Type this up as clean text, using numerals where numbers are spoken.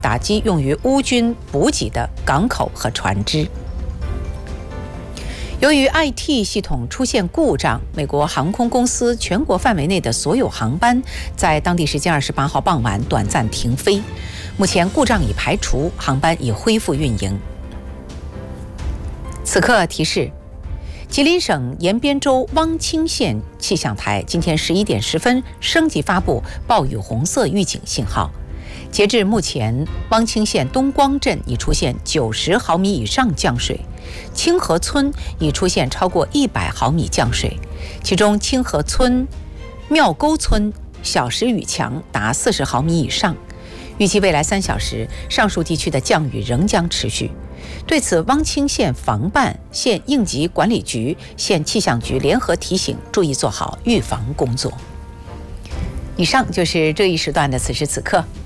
打击用于乌军补给的港口和船只。由于 IT 系统出现故障，美国航空公司全国范围内的所有航班在当地时间28号傍晚短暂停飞。目前故障已排除，航班已恢复运营。此刻提示：吉林省延边州汪清县气象台今天11点10分升级发布暴雨红色预警信号。截至目前，汪清县东光镇已出现90毫米以上降水，清河村已出现超过100毫米降水，其中清河村、庙沟村小时雨强达40毫米以上。预计未来3小时，上述地区的降雨仍将持续。对此，汪清县防办、县应急管理局、县气象局联合提醒，注意做好预防工作。以上就是这一时段的此时此刻。